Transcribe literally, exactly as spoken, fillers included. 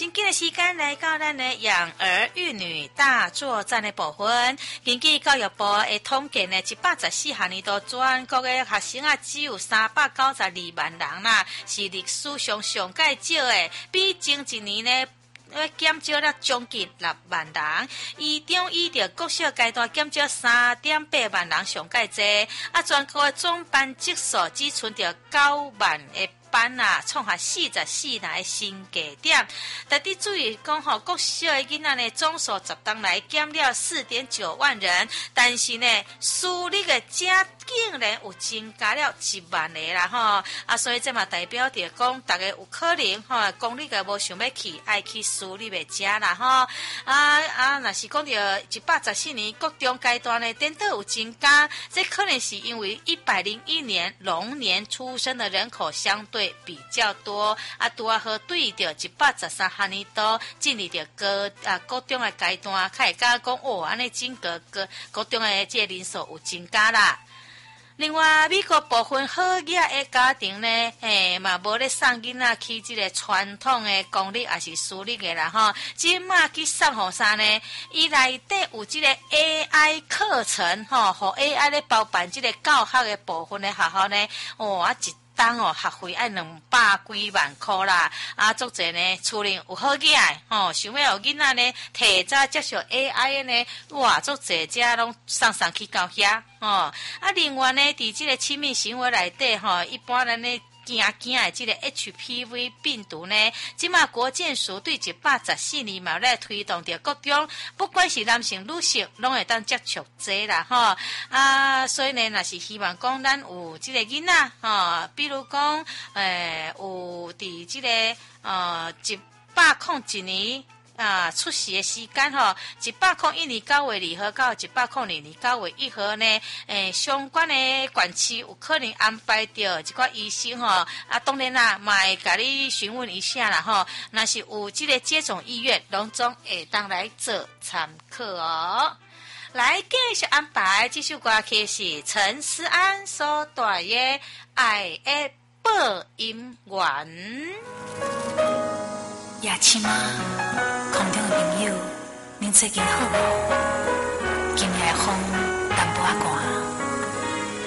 真紧的时间来到咱的养儿育女大作战的部分。根据教育部的统计呢，一百十四学年度全国的学生啊，只有三百九十二万人啦，是历史上上介少的，比前一年呢。要减少了将近六万人，以中以着国小阶段减少三点八万人上介济，啊，全国的总班级数只存着九万个班啊，创下四十四年的新低点。特地注意讲吼，国小的囡仔呢总数十当来减了四点九万人，但是呢，私立的正竟然有增加了一万个啦吼，啊，所以这嘛代表着讲，大家有可能吼，公立的无想要去，爱去私立的食啦吼，啊啊，若是讲着一百十四年国中阶段呢，点都有增加，这可能是因为一百零一年龙年出生的人口相对比较多，啊，拄啊好对着一百十三学年度进入着高啊高中的阶段，较会甲讲哦，安尼整个高高中的这个人数有增加啦。另外，美国部分好野的家庭呢，嘿嘛无咧送囡仔去即个传统的公立还是私立的啦吼，即马去送互啥呢？伊内底有即个 A I 课程吼，互 A I 咧包办即个教学的部分的学校呢，哦啊一。当哦，学费爱两百几万块啦，啊，足侪呢，厝里有好囝吼，想要有囡仔呢，提早接受 A I 呢，哇，足侪遮拢送上去到遐吼。啊，另外呢，伫即个亲密行为内底吼，一般人呢。惊惊的这个 H P V 病毒呢，即马国健署对一百十四年嘛来推动着各种，不管是男性女性，拢会当接触这啦吼啊，所以呢，若是希望讲咱有即个囡仔吼，比如讲诶、呃、有伫即、这个呃一百空一年。啊，出世的时间吼，一百空一年九月二號到一百空二年九月一號呢，誒，相關的管區有可能安排着一個醫生吼，啊，當然啦，嘛會甲你詢問一下啦吼，若是有這個接種意願，攏總會當來做參考哦。來繼續安排這首歌曲是陳思安所帶的《愛的播音員》。 夜深啊，空中的朋友，您最近好無？今夜的風淡薄仔寒，